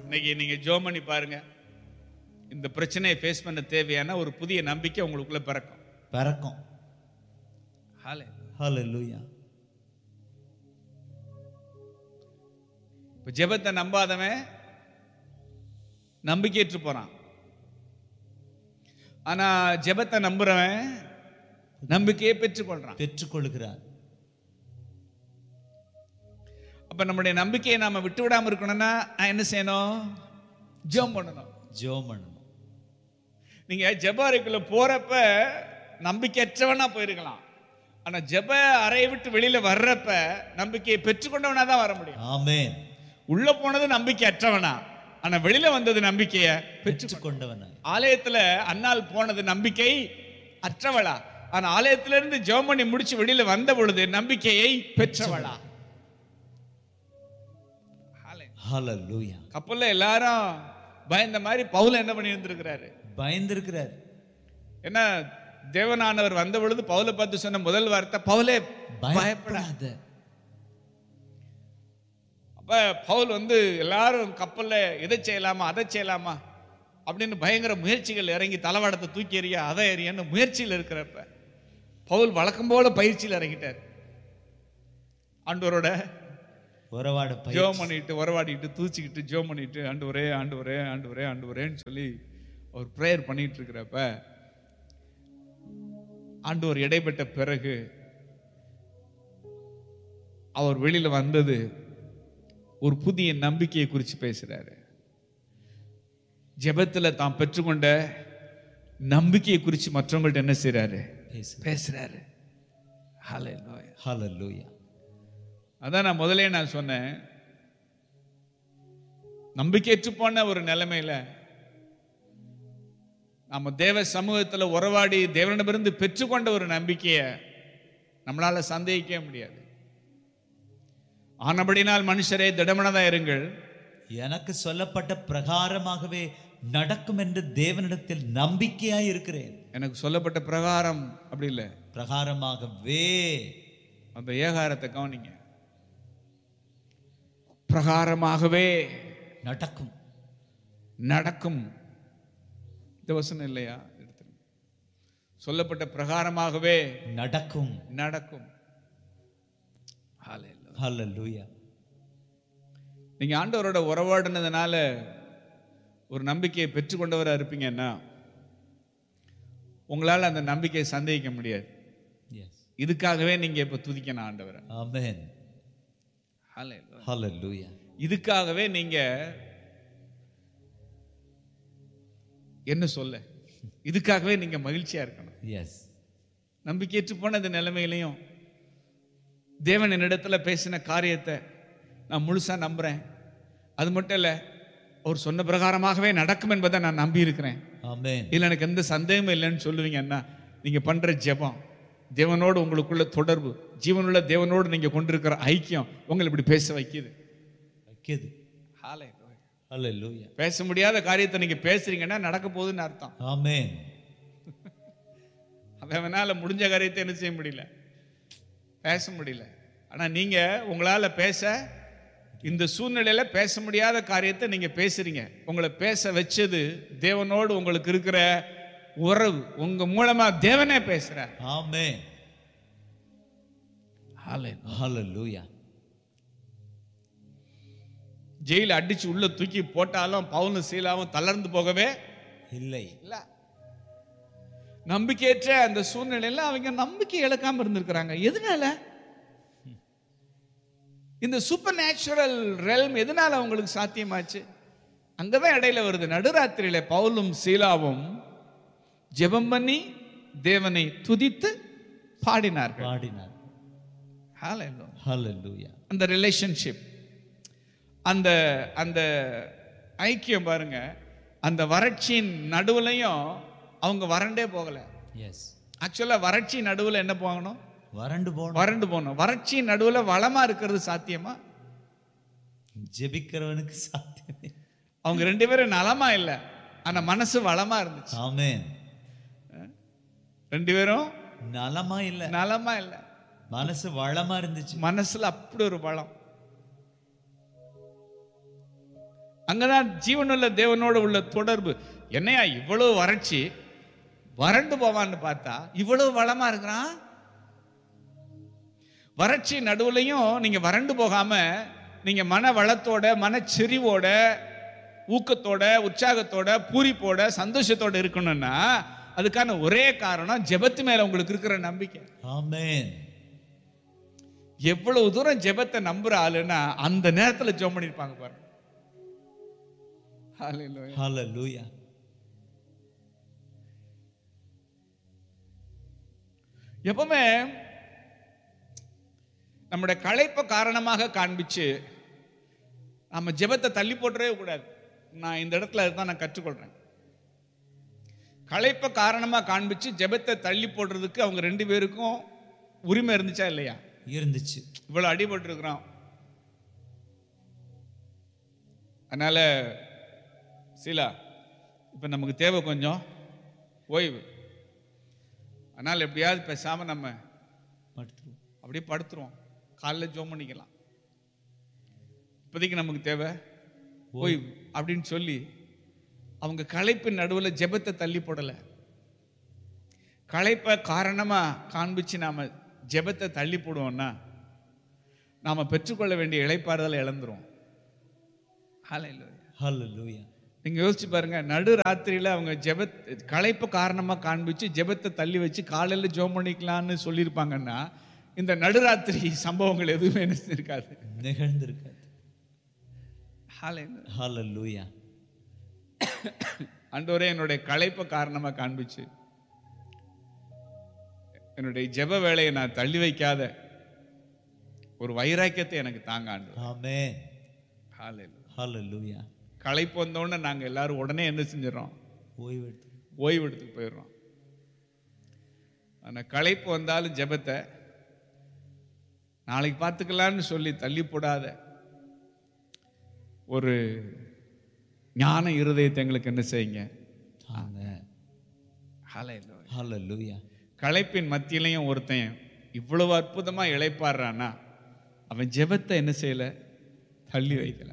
இன்னைக்கு நீங்க ஜெபம் பண்ணி பாருங்க, இந்த பிரச்சனையை ஃபேஸ் பண்ண தேவையான ஒரு புதிய நம்பிக்கை உங்களுக்குள்ள பிறக்கும். ஹalleluya. இப்ப ஜெபத்தை நம்பாதவன் நம்பிக்கையற்று போறான். ஆனா ஜெபத்தை நம்புறவன் நம்பிக்கையை பெற்றுக்கொள்கிறான். அப்ப நம்முடைய நம்பிக்கையை நாம விட்டு விடாம இருக்கணும்னா என்ன செய்யணும்? ஜெபம் பண்ணணும். நீங்க ஜெப அறைக்குள்ள போறப்ப நம்பிக்கையற்றவனா போயிருக்கலாம். ஆனா ஜெப அறையை விட்டு வெளியில வர்றப்ப நம்பிக்கையை பெற்றுக்கொண்டவனா தான் வர முடியும். ஆமென். உள்ள போனது நம்பிக்கை அற்றவனா, ஆனா வெளியில வந்தது நம்பிக்கையை பெற்றுக்கொண்டவனா. ஆலயத்துல அன்னாள் போனது நம்பிக்கை அற்றவளா, ஆனா ஆலயத்திலிருந்து ஜெபம் பண்ணி முடிச்சு வெளியில வந்த பொழுது நம்பிக்கையை பெற்றவளா. ஹalleluya. கப்பல்ல எல்லாரும் பயந்த மாதிரி பவுல் என்ன பண்ணி இருந்திருக்கிறாரு? பயந்திருக்கிறார். ஏன்னா தேவனானவர் வந்த பொழுது பவுலை பார்த்து சொன்ன முதல் வார்த்தை, பவுலே பயப்படாத. அப்ப பவுல் எல்லாரும் கப்பல்ல எதை செய்யலாமா அதை செய்யலாமா அப்படின்னு பயங்கர முயற்சிகள் இறங்கி தளவாடத்தை தூக்கி எறியா அதை எறியன்னு முயற்சியில் இருக்கிறப்ப பவுல் வழக்கம் போல பயிற்சியில் இறங்கிட்டார். ஆண்டவரோட ஜெபம் பண்ணிட்டு உறவாடிட்டு தூச்சிக்கிட்டு ஜெபம் பண்ணிட்டு ஆண்டவரே ஆண்டவரே ஆண்டவரே ஆண்டவரேன்னு சொல்லி அவர் பிரேயர் பண்ணிட்டு இருக்கிறப்ப ஆண்டவர் இடைப்பட்ட பிறகு அவர் வெளியில வந்தது ஒரு புதிய நம்பிக்கையை குறித்து பேசுறாரு. ஜெபத்துல தான் பெற்றுக்கொண்ட நம்பிக்கையை குறித்து மற்றவங்கள்ட்ட என்ன செய்யறாரு? பேசுறாரு. ஹalleluya. அதான் நான் முதலே சொன்னேன், நம்பிக்கையற்று போன ஒரு நிலைமையில நம்ம தேவ சமூகத்துல உறவாடி தேவனிடமிருந்து பெற்றுக்கொண்ட ஒரு நம்பிக்கையை நம்மளால சந்தேகிக்க முடியாது. ஆனபடினால் மனுஷரே திடமனதா இருங்கள், எனக்கு சொல்லப்பட்ட பிரகாரமாகவே நடக்கும் என்று தேவனிடத்தில் நம்பிக்கையாய் இருக்கிறேன். எனக்கு சொல்லப்பட்ட பிரகாரம் அப்படி இல்லை, பிரகாரமாகவே. அந்த ஏகாரத்தை கவனிங்க. பிரகாரமாகவே நடக்கும். இந்த வசனம் இல்லையா? சொல்லப்பட்ட பிரகாரமாகவே நடக்கும். ஹalleluya. நீங்க ஆண்டவரோட உறவாடினதுனால ஒரு நம்பிக்கையை பெற்றுக்கொண்டவரா இருப்பீங்கன்னா உங்களால அந்த நம்பிக்கையை சந்தேகிக்க முடியாது. இதுக்காகவே நீங்க இப்ப துதிக்கணும் ஆண்டவரை. ஆமென். ஹalleluya. இதுக்காகவே நீங்க என்ன சொல்ல, இதுக்காகவே நீங்க மகிழ்ச்சியா இருக்கணும். நம்பிக்கையற்று போன இந்த நிலைமையிலையும் தேவன் என்னிடத்துல பேசின காரியத்தை நான் முழுசா நம்புறேன். அது மட்டும் இல்ல, அவர் சொன்ன பிரகாரமாகவே நடக்கும் என்பதை நான் நம்பி இருக்கிறேன். இல்ல எனக்கு எந்த சந்தேகமும் இல்லைன்னு சொல்லுவீங்கன்னா நீங்க பண்ற ஜெபம், தேவனோடு உங்களுக்குள்ள தொடர்பு, ஜீவனுள்ள தேவனோடு நீங்க கொண்டிருக்கிற ஐக்கியம் உங்களை இப்படி பேச வைக்குது. பேச முடியாத காரியத்தை நீங்க பேசுறீங்கன்னா நடக்க போகுதுன்னு அர்த்தம். ஆமென். அவனால முடிஞ்ச காரியத்தை என்ன செய்ய முடியல, பேச முடியல. ஆனா நீங்க உங்களால பேச, இந்த சூழ்நிலையில பேச முடியாத காரியத்தை நீங்க பேசுறீங்க. உங்களை பேச வச்சது தேவனோடு உங்களுக்கு இருக்கிற உறவு. உங்க மூலமா தேவனே பேசுறார். ஆமென். ஹalleluya. ஜெயில அடிச்சு உள்ள தூக்கி போட்டாலும் பவுலும் சீலாவும் தளர்ந்து போகவே இல்லை. நம்பிக்கையற்ற அந்த சூழ்நிலையில அவங்க நம்பிக்கை இழக்காம இருந்திருக்கிறாங்க. எதனால? இந்த சூப்பர் நேச்சுரல் ரெல்ம் எதனால அவங்களுக்கு சாத்தியமாச்சு? அங்கதான் இடையில வருது. நடுராத்திரியில பவுலும் சீலாவும் ஜெபம் பண்ணி தேவனை துதித்து பாடினார்கள். ஹalleluya. அந்த ரிலேஷன்ஷிப், அந்த அந்த ஐக்கியம் பாருங்க. அந்த வறட்சியின் நடுவுலையும் அவங்க வறண்டே போகல. ஆக்சுவலா வறட்சி நடுவுல என்ன போகணும்? வறண்டு போகணும். வறட்சியின் நடுவுல வளமா இருக்கிறது சாத்தியமா? ஜெபிக்கிறவனுக்கு சாத்தியமே. அவங்க ரெண்டு பேரும் நலமா இல்ல, ஆனா மனசு வளமா இருந்துச்சு. ஆமென். ரெண்டு பேரும் நலமா இல்ல, மனசு வளமா இருந்துச்சு. மனசுல அப்படி ஒரு வளம். அங்கதான் ஜீவனுள்ள தேவனோடு உள்ள தொடர்பு. என்னையா இவ்வளவு வறட்சி, வறண்டு போவான்னு பார்த்தா இவ்வளவு வளமா இருக்கிறான். வறட்சி நடுவுலையும் நீங்க வறண்டு போகாம நீங்க மன வளத்தோட, மனச்செறிவோட, ஊக்கத்தோட, உற்சாகத்தோட, பூரிப்போட, சந்தோஷத்தோட இருக்கணும்னா அதுக்கான ஒரே காரணம் ஜெபத்து மேல உங்களுக்கு இருக்கிற நம்பிக்கை. ஆமென். எவ்வளவு தூரம் ஜெபத்தை நம்புற ஆளுன்னா அந்த நேரத்துல ஜெபம் பண்ணிருப்பாங்க பாருங்க. ஹல்லேலூயா, ஹல்லேலூயா. எப்பவுமே நம்முடைய களைப்பை காரணமாக காண்பிச்சு நம்ம ஜெபத்தை தள்ளி போட்டுறவே கூடாது. நான் இந்த இடத்துல அதுதான் நான் கற்றுக்கொள்றேன். களைப்பை காரணமாக காண்பிச்சு ஜெபத்தை தள்ளி போடுறதுக்கு அவங்க 2 பேருக்கும் உரிமை இருந்துச்சா இல்லையா? இருந்துச்சு. இவ்வளவு அடிபட்டு இருக்கிறோம், அதனால சீலா இப்ப நமக்கு தேவை கொஞ்சம் ஓய்வு, அதனால எப்படியாவது பேசாம நம்ம அப்படியே படுத்துருவோம், காலைல ஜோம் பண்ணிக்கலாம், இப்போதைக்கு நமக்கு தேவை ஓய்வு அப்படின்னு சொல்லி அவங்க களைப்பின் நடுவில் ஜெபத்தை தள்ளி போடலை. களைப்பை காரணமா காண்பிச்சு நாம ஜெபத்தை தள்ளி போடுவோம்னா நாம பெற்றுக்கொள்ள வேண்டிய இளைப்பாறுதலை இழந்துரும். ஹல்லேலூயா. நீங்க யோசிச்சு பாருங்க, நடு ராத்திரியில அவங்க களைப்பு காரணமா காண்பிச்சு ஜெபத்தை தள்ளி வச்சு காலையில ஜெபம் பண்ணிக்கலாம்னு சொல்லியிருப்பாங்கன்னா இந்த நடுராத்திரி சம்பவங்கள் எதுவுமே இருக்காது, நிகழ்ந்திருக்காது. ஹல்லேலூயா. ஆண்டவரே என்னுடைய களைப்பை காரணமா காண்பிச்சு என்னுடைய ஜெப வேலையை நான் தள்ளி வைக்காத ஒரு வைராக்கியத்தை எனக்கு தாங்க ஆண்டவரே. ஆமென். ஹல்லேலூயா. களைப்பு வந்தோடனே நாங்க எல்லாரும் உடனே என்ன செஞ்சிடறோம்? ஓய்வெடுத்துக்கு போயிடுறோம். ஆனா களைப்பு வந்தாலும் ஜெபத்தை நாளைக்கு பார்த்துக்கலான்னு சொல்லி தள்ளி போடாத ஒரு ஞான இருதயத்தை எங்களுக்கு என்ன செய்யுங்க. ஹல்லேலூயா. களைப்பின் மத்தியிலையும் ஒருத்தன் இவ்வளவு அற்புதமா இளைப்பாடுறான்னா அவன் ஜெபத்தை என்ன செய்யல, தள்ளி வைக்கல.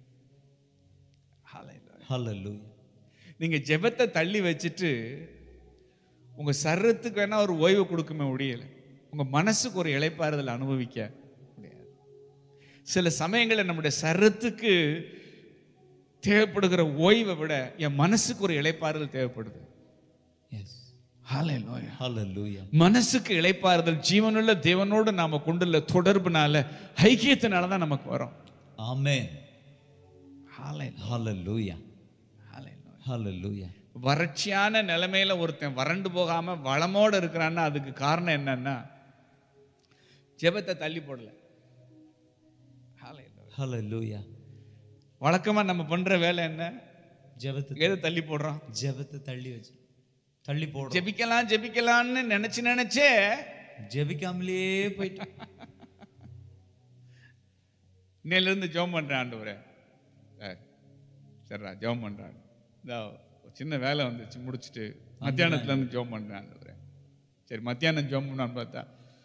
ஹல்லேலூயா. நீங்க ஜெபத்தை தள்ளி வச்சுட்டு உங்க சரீரத்துக்கு வேணா ஒரு ஓய்வு கொடுக்குமே முடியல, உங்க மனசுக்கு ஒரு இளைப்பாறுதல் அனுபவிக்க முடியாது. சில சமயங்களில் நம்முடைய சரீரத்துக்கு தேவைப்படுகிற ஓய்வை விட என் மனசுக்கு ஒரு இளைப்பாறுதல் தேவைப்படுது. மனசுக்கு இளைப்பாறுதல் ஜீவனுள்ள தேவனோடு நாம கொண்டுள்ள தொடர்புனால, ஐக்கியத்தினால தான் நமக்கு வரும். ஆமென். ஹல்லேலூயா. ஹல்லேலூயா. வறட்சியான நிலைமையில ஒருத்தன் வறண்டு போகாம வளமோடு இருக்கிறான்னா அதுக்கு காரணம் என்னன்னா ஜெபத்தை தள்ளி போடல. ஹல்லேலூயா. வழக்கமா நம்ம பண்ற வேலை என்ன? ஜெபத்தை எதை தள்ளி போடுறோம்? ஜெபத்தை தள்ளி வச்சு தள்ளி போடுறோம். ஜெபிக்கலாம்னு நினைச்சே ஜெபிக்காமலே போயிட்டு இன்னையில இருந்து ஜெபம் பண்றேன் ஆண்டவரே. சரிடா ஜெபம் பண்றான், சின்ன வேலை வந்துச்சு முடிச்சுட்டு மத்தியானத்துல இருந்து ஜெபம் பண்றேன் ஆண்டவரே. சரி மத்தியானம் ஜெபம் பண்ணான்னு பார்த்தா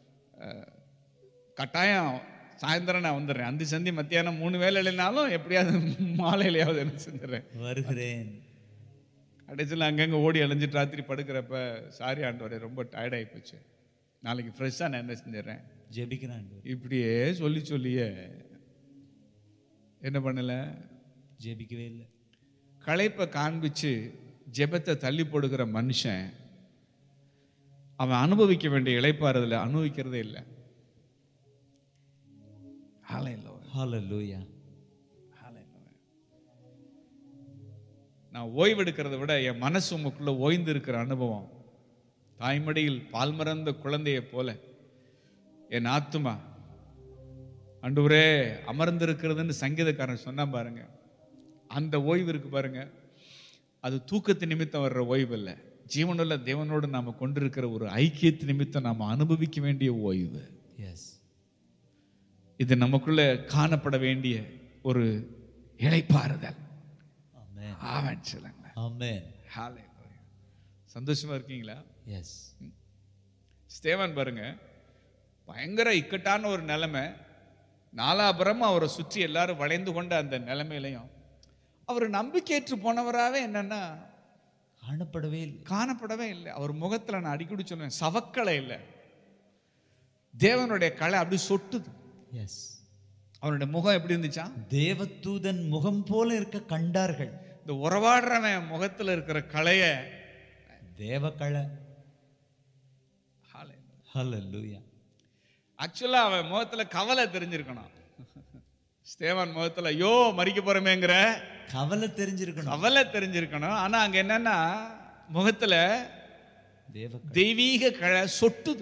கட்டாயம் சாயந்தரம் நான் வந்துடுறேன், அந்த சந்தி மத்தியானம் 3 வேலை இல்லைனாலும் எப்படியாவது மாலையிலையாவது என்ன செஞ்சிடறேன், வருகிறேன். கடைசியில் அங்கங்கே ஓடி அலைஞ்சிட்டு ராத்திரி படுக்கிறப்ப சாரி ஆண்டவரே ரொம்ப டயர்டாகி போச்சு, நாளைக்கு ஃப்ரெஷ்ஷாக நான் என்ன செஞ்சிடறேன், ஜெபிக்கிறேன். இப்படியே சொல்லியே என்ன பண்ணல, ஜெபிக்கவே இல்லை. களைப்பை காண்பிச்சு ஜெபத்தை தள்ளி போடுகிற மனுஷன் அவன் அனுபவிக்க வேண்டிய இளைப்பாறுதலை அனுபவிக்கிறதே இல்லை. ஹல்லேலூயா. நான் ஓய்வெடுக்கிறத விட என் மனசு உங்களுக்குள்ள ஓய்ந்து இருக்கிற அனுபவம், தாய்மடியில் பால் மறந்த குழந்தையை போல என் ஆத்துமா ஆண்டவரே அமர்ந்திருக்கிறதுன்னு சங்கீதக்காரன் சொன்னா பாருங்க. அந்த ஓய்வு இருக்கு பாருங்க, அது தூக்கத்து நிமித்தம் வர்ற ஓய்வு இல்லை, ஜீவனுள்ள தேவனோடு நாம கொண்டிருக்கிற ஒரு ஐக்கியத்து நிமித்தம் நாம அனுபவிக்க வேண்டிய ஓய்வு. இது நமக்குள்ள காணப்பட வேண்டிய ஒரு இளைப்பாறுதல். சந்தோஷமா இருக்கீங்களா? ஸ்தேவான் பாருங்க, பயங்கர இக்கட்டான ஒரு நிலைமை, நாலாபுரமா அவரை சுற்றி எல்லாரும் வளைந்து கொண்ட அந்த நிலைமையிலையும் அவர் நம்பிக்கையற்று போனவராகவே என்னன்னா காணப்படவே இல்லை. அவர் முகத்துல நான் அடிக்கடி சொல்லுவேன், சவக்கலை இல்லை, தேவனுடைய கலை அப்படி சொட்டுது. எஸ், அவனுடைய முகம் எப்படி இருந்துச்சா? தேவதூதன் முகம் போல இருக்க கண்டார்கள். இந்த உறவாடுறவன் முகத்துல இருக்கிற கலைய தேவ கலை. ஹல்லேலூயா. ஆக்சுவலா அவன் முகத்துல கவலை தெரிஞ்சிருக்கணும். ஸ்தேவான் முகத்துல ஐயோ மரிக்க போறமேங்கிற கவலை தெரிஞ்சிருக்கணும். ஆனா அங்க என்னன்னா முகத்துல தெய்வீக கலை சொட்டுது.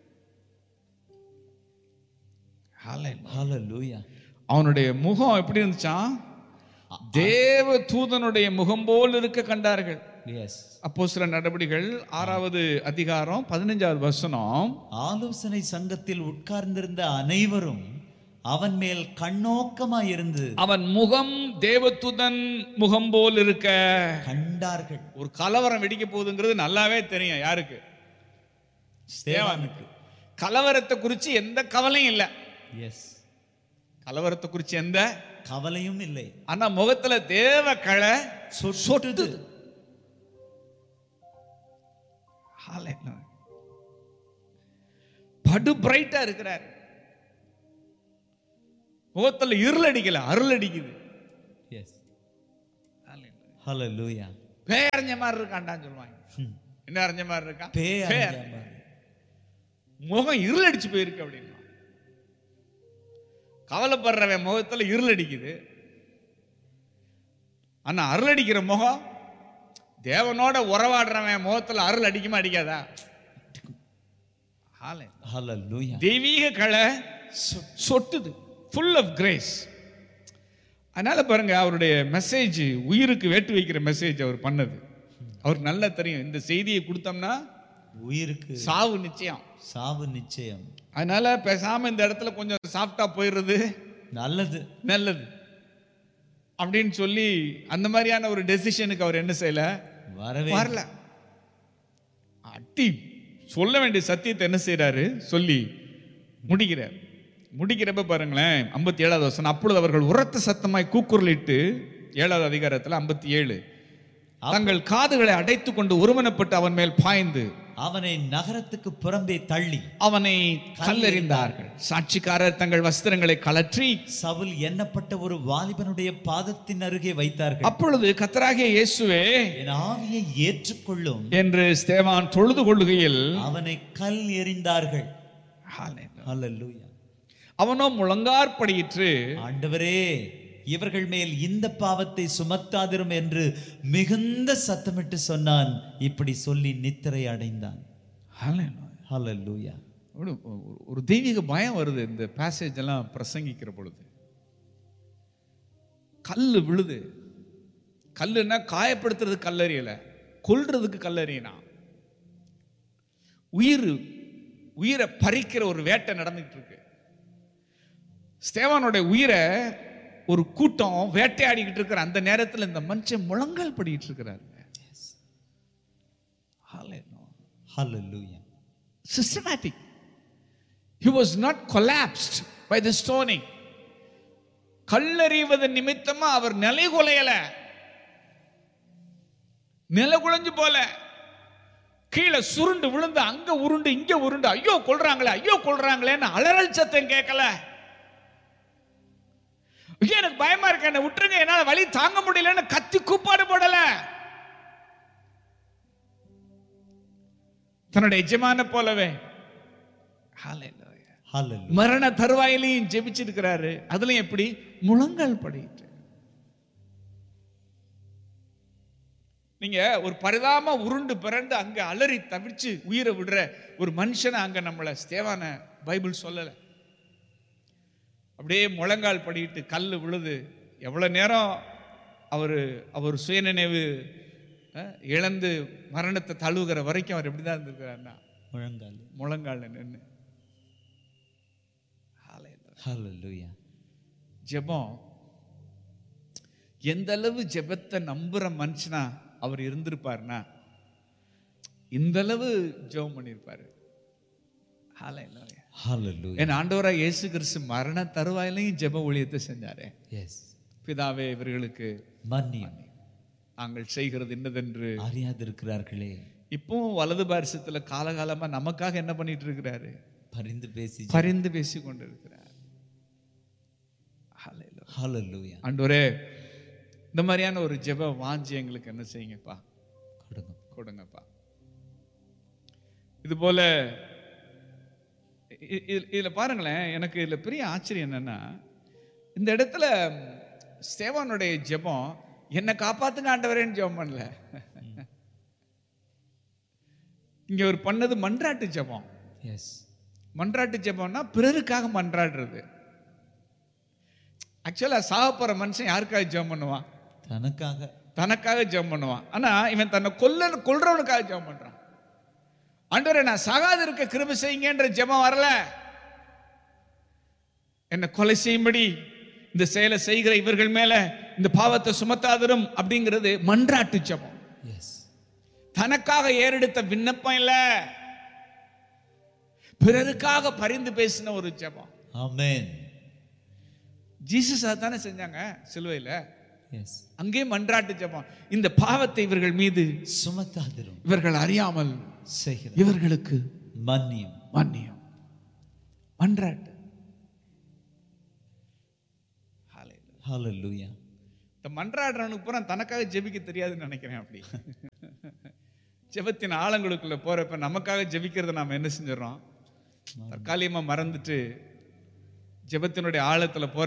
ஹல்லேலூயா. அவனுடைய முகம் எப்படி இருந்துச்சான்? தேவ தூதனுடைய முகம் போல் இருக்க கண்டார்கள். அப்போஸ்தலர் நடபடிகள் 6வது அதிகாரம் 15வது வசனம். ஆலோசனை சங்கத்தில் உட்கார்ந்திருந்த அனைவரும் அவன் மேல் கண்ணோக்கமாய் இருந்து அவன் முகம் தேவதூதன் முகம் போல் இருக்க கண்டார்கள். ஒரு கலவரம் வெடிக்க போகுதுங்கிறது நல்லாவே தெரியும். யாருக்கு? ஸ்தேவானுக்கு. கலவரத்தை குறித்து எந்த கவலையும் இல்லை. கலவரத்தை குறித்து எந்த கவலையும் இல்லை. ஆனா முகத்துல தேவ கலை சொட்டுது. படு பிரைட்டா இருக்கிறார். முகத்துல இருள் அடிக்கல, அருள் அடிக்குது. ஹல்லேலூயா. பேய் அறிஞ்ச மாதிரி இருக்கான்டான்னு சொல்லுவாங்க. என்ன அறிஞ்ச மாதிரி இருக்கா? முகம் இருள் அடிச்சு போயிருக்கு அப்படின்னு. கவலைப்படுறவன் முகத்துல இருள் அடிக்குது. ஆனா அருள் அடிக்கிற முகம், தேவனோட உறவாடுறவன் முகத்துல அருள் அடிக்குமா அடிக்காதா? தெய்வீக கலை சொட்டுது, ஃபுல் ஆஃப் கிரேஸ். அதனால பாருங்க, அவருடைய மெசேஜ் உயிருக்கு வேட்டு வைக்கிற மெசேஜ் அவர் பண்ணது. அவருக்கு நல்லா தெரியும், இந்த செய்தியை கொடுத்தோம்னா உயிருக்கு சாவு நிச்சயம், சாவு நிச்சயம். அதனால பேசாம இந்த இடத்துல கொஞ்சம் சாஃப்டா போயிடுறது நல்லது அப்படின்னு சொல்லி அந்த மாதிரியான ஒரு டெசிஷனுக்கு அவர் என்ன செய்யல, வரல. அட்டி சொல்ல வேண்டிய சத்தியத்தை என்ன செய்யறாரு சொல்லி முடிக்கிறார். முடிக்கிறப்ப பாருங்களேன் 57வது வசனம். அப்பொழுது அவர்கள் உரத்த சத்தமாய் கூக்குரலிட்டு, 7வது அதிகாரத்தில் 57, தங்கள் காதுகளை அடைத்துக் கொண்டு ஒருமனப்பட்டு அவன் மேல் பாய்ந்து அவனை நகரத்துக்கு புறம்பே தள்ளி அவனை கல்லெறிந்தார்கள். சாட்சிக்காரர் தங்கள் வஸ்திரங்களை கலற்றி சவுல் எண்ணப்பட்ட ஒரு வாலிபனுடைய பாதத்தின் அருகே வைத்தார்கள். அப்பொழுது கர்த்தராகிய இயேசுவே என் ஆவியை ஏற்றுக்கொள்ளும் என்று ஸ்தேவான் தொழுது கொள்ளுகையில் அவனை கல் எறிந்தார்கள். ஹல்லேலூயா. அவனோ முழங்கார்படியிற்று, ஆண்டவரே இவர்கள் மேல் இந்த பாவத்தை சுமத்தாதிரும் என்று மிகுந்த சத்தமிட்டு சொன்னான். இப்படி சொல்லி நித்திரை அடைந்தான். ஹல்லேலூயா. ஒரு தெய்வீக பயம் வருது இந்த பேசேஜ் எல்லாம் பிரசங்கிக்கிற பொழுது. கல்லு விழுது. கல்லுன்னா காயப்படுத்துறது கல்லறியல, கொல்றதுக்கு கல்லறியனா. உயிரை பறிக்கிற ஒரு வேட்டை நடந்துட்டு இருக்கு. ஸ்தேவானுடைய உயிரை ஒரு கூட்டம் வேட்டையாடிக்கிட்டு இருக்கிற அந்த நேரத்தில் இந்த மனுஷன் முழங்கால் படிக்கிட்டு இருக்கிறார். Hallelujah. Systematic. He was not collapsed by the stoning. கல்லறிவது நிமித்தமா அவர் நிலைகுலையல, நிலகுலைஞ்சு போல, கீழே சுருண்டு விழுந்து அங்க உருண்டு இங்க உருண்டு ஐயோ கொல்றாங்களேன்னு அலறல் சத்தம் கேட்கல. எனக்கு பயமா இருக்க, என்ன விட்டுருங்க, என்னால வலி தாங்க முடியலன்னு கத்தி கூப்பாடு போடல. தன்னுடைய எஜமான போலவே மரண தருவாயிலையும் ஜெபிச்சிருக்கிறாரு. அதுலயும் எப்படி முழங்கால் படிட்டு. நீங்க ஒரு பரிதாம உருண்டு பிறண்டு அங்க அலறி தவிச்சு உயிரை விடுற ஒரு மனுஷனை அங்க நம்மள ஸ்தேவான பைபிள் சொல்லல. அப்படியே முழங்கால் படிட்டு கல் விழுது. எவ்வளவு நேரம் அவர் சுயநினைவு இழந்து மரணத்தை தழுவுகிற வரைக்கும் அவர் எப்படிதான் இருந்திருக்கிறார்னா முழங்கால் நின்று. ஹல்லேலூயா. ஜெபம் எந்த அளவு ஜெபத்தை நம்புற மனுஷனா அவர் இருந்திருப்பார்னா இந்த அளவு ஜெபம் பண்ணிருப்பாரு. ஹல்லேலூயா. என் ஆண்டவராகிய இயேசு கிறிஸ்து மரண தருவாயிலையும் ஜெப ஊழியத்தை செஞ்சாரே. பிதாவே இவர்களுக்கு மன்னியும், நாங்கள் செய்கிறது இன்னதென்று அறியாதிருக்கிறார்களே. இப்பவும் வலது பாரிசத்துல காலகாலமா நமக்காக என்ன பண்ணிட்டு இருக்கிறாரு? பரிந்து பேசி கொண்டிருக்கிறார். ஹல்லேலூயா. ஆண்டவரே, இந்த மாதிரியான ஒரு ஜெப வாஞ்சி எங்களுக்கு என்ன செய்யுங்கப்பா, கொடுங்கப்பா. இது போல இதுல பாருங்களேன், எனக்கு இதுல பெரிய ஆச்சரியம் என்னன்னா, இந்த இடத்துல ஸ்தேவானுடைய ஜெபம் என்னை காப்பாத்துங்க ஆண்டவரேன்னு ஜெபம் பண்ணல. இங்க ஒரு பண்ணது மன்றாட்டு ஜெபம். மன்றாட்டு ஜெபம்னா பிறருக்காக மன்றாடுறது. ஆக்சுவலா சாக போற மனுஷன் யாருக்காக ஜெபம் பண்ணுவான்? தனக்காக ஜெபம் பண்ணுவான். ஆனா இவன் தன்னை கொல்றவனுக்காக ஜெபம் பண்றான். ஆண்டவரே, நான் சாகாது இருக்க கிருபை செய்யுங்கன்ற ஜெபம் வரல. என்ன கொலை செய்யும்படி இந்த செயலை செய்கிற இவர்கள் மேல இந்த பாவத்தை சுமத்தாதரும் அப்படிங்கிறது மன்றாட்டு ஜெபம். தனக்காக ஏறெடுத்த விண்ணப்பம் இல்ல, பிறருக்காக பரிந்து பேசின ஒரு ஜெபம். ஆமென். ஜீசஸ் அதானே செஞ்சாங்க சிலுவையில. அங்கே மன்றாட்டு ஜெபம். இந்த பாவத்தை இவர்கள் மீது சுமத்தாதரும், இவர்கள் அறியாமல் இவர்களுக்கு மன்னியும். மன்றாட்டு. ஹல்லேலூயா. இந்த மன்றாடுறவனுக்கு பூரா தனக்காக ஜெபிக்க தெரியாதுன்னு நினைக்கிறேன். அப்படி ஜெபத்தின் ஆழங்களுக்குள்ள போறப்ப நமக்காக ஜெபிக்கிறத நாம என்ன செஞ்சிடறோம்? தற்காலிகமா மறந்துட்டு ஜெபத்தினுடைய ஆழத்துல போற